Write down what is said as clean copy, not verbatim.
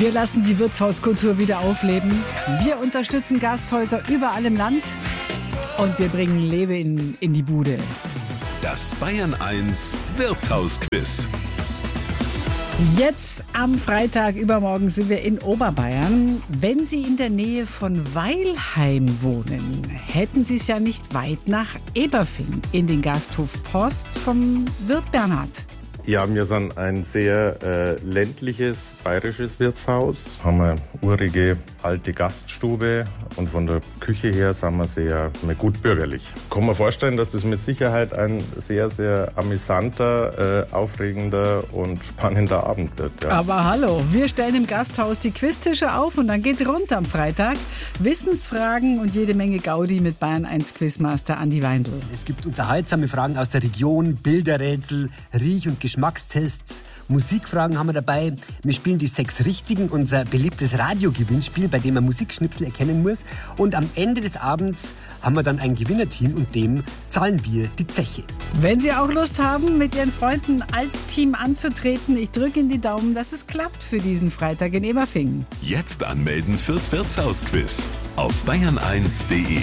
Wir lassen die Wirtshauskultur wieder aufleben. Wir unterstützen Gasthäuser überall im Land und wir bringen Leben in die Bude. Das Bayern 1 Wirtshausquiz. Jetzt am Freitag übermorgen sind wir in Oberbayern. Wenn Sie in der Nähe von Weilheim wohnen, hätten Sie es ja nicht weit nach Eberfing in den Gasthof Post vom Wirt Bernhard. Ja, wir sind ein sehr ländliches bayerisches Wirtshaus. Haben eine urige alte Gaststube und von der Küche her sind wir sehr gut bürgerlich. Kann man vorstellen, dass das mit Sicherheit ein sehr, sehr amüsanter, aufregender und spannender Abend wird. Ja. Aber hallo, wir stellen im Gasthaus die Quiztische auf und dann geht's rund am Freitag. Wissensfragen und jede Menge Gaudi mit Bayern 1 Quizmaster Andi Weindl. Es gibt unterhaltsame Fragen aus der Region, Bilderrätsel, Riech- und Geschmackstests, Musikfragen haben wir dabei. Wir spielen die 6 Richtigen, unser beliebtes Radiogewinnspiel, bei dem man Musikschnipsel erkennen muss. Und am Ende des Abends haben wir dann ein Gewinnerteam und dem zahlen wir die Zeche. Wenn Sie auch Lust haben, mit Ihren Freunden als Team anzutreten, ich drücke Ihnen die Daumen, dass es klappt für diesen Freitag in Eberfing. Jetzt anmelden fürs Wirtshausquiz auf bayern1.de.